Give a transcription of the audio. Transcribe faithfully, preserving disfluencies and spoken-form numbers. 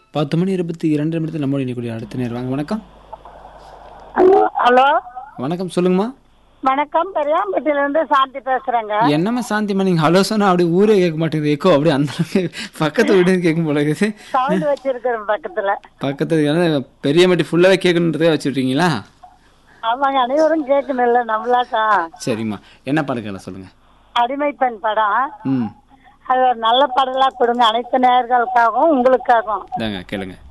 பத்து மணி இருபத்தி இரண்டு நிமிடத்தில் நம்மோடு இணையக்கூடிய அடுத்த நேரம் வாங்க. வணக்கம். ஹலோ ஹலோ வணக்கம் சொல்லுங்கம்மா. வணக்கம், பெரியாம்பட்டியில இருந்து சாந்தி பேசுறேங்க. என்னம்மா சாந்திம்மா, நீங்க ஹலோ சொன்னா அப்படியே ஊரே கேட்க மாட்டேங்குது, எக்கோ அப்படியே அந்த அளவுக்கு பக்கத்து வீடு கேட்கும் போல இருக்குது. சவுண்ட் வச்சிருக்கிறேன் பக்கத்துல. பக்கத்து ஏன்னா பெரியமட்டி ஃபுல்லாவே கேட்கணுன்றதே வச்சுட்டீங்களா? ஆமாங்க, அனைவரும் கேட்கணும்ல நம்மளாட்டா. சரிம்மா, என்ன பாடுக்கலாம் சொல்லுங்க. அடிமை பெண் படம். ம் அது ஒரு நல்ல பாடலா கொடுங்க, அனைத்து நேயர்களுக்காகவும் உங்களுக்காகவும். தாங்க கேளுங்க.